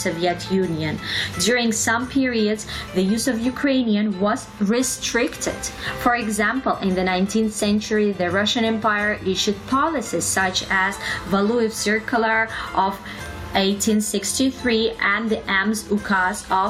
Soviet Union. During some periods, the use of Ukrainian was restricted. For example, in the 19th century, the Russian Empire issued policies such as Valuyev Circular of 1863 and the Ems Ukaz of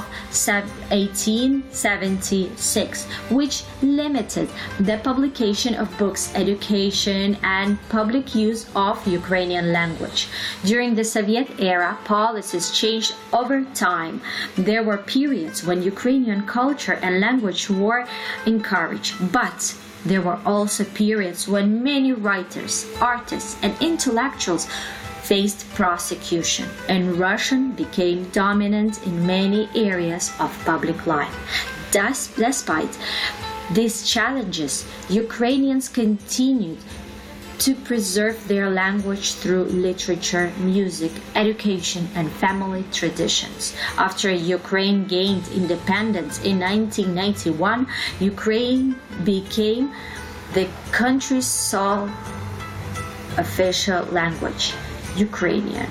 1876, which limited the publication of books, education, and public use of Ukrainian language. During the Soviet era, policies changed over time. There were periods when Ukrainian culture and language were encouraged, but there were also periods when many writers, artists, and intellectuals faced prosecution, and Russian became dominant in many areas of public life. Despite these challenges, Ukrainians continued to preserve their language through literature, music, education, and family traditions. After Ukraine gained independence in 1991, Ukraine became the country's sole official language, Ukrainian,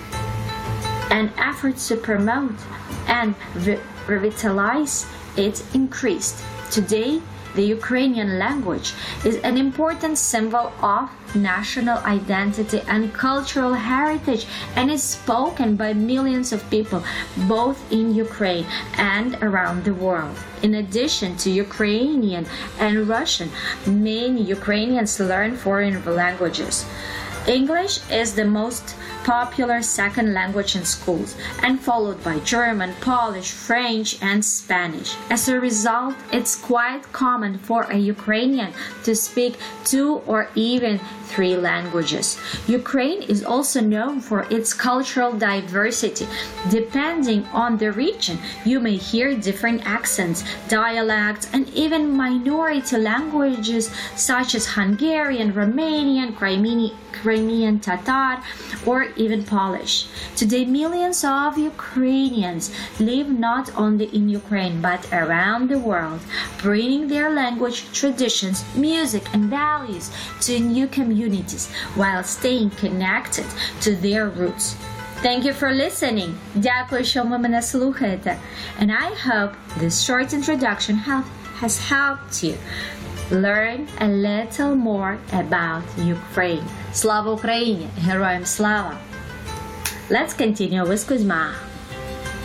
and efforts to promote and revitalize it increased. Today, the Ukrainian language is an important symbol of national identity and cultural heritage and is spoken by millions of people both in Ukraine and around the world. In addition to Ukrainian and Russian, many Ukrainians learn foreign languages. English is the most popular second language in schools, and followed by German, Polish, French, and Spanish. As a result, it's quite common for a Ukrainian to speak 2 or even 3 languages. Ukraine is also known for its cultural diversity. Depending on the region, you may hear different accents, dialects, and even minority languages such as Hungarian, Romanian, Crimean Tatar, or even Polish. Today, millions of Ukrainians live not only in Ukraine but around the world, bringing their language, traditions, music, and values to new communities while staying connected to their roots. Thank you for listening. Дякую, що ви мене слухаєте. And I hope this short introduction has helped you learn a little more about Ukraine. Слава Україні! Героям слава! Let's continue with Kuzma.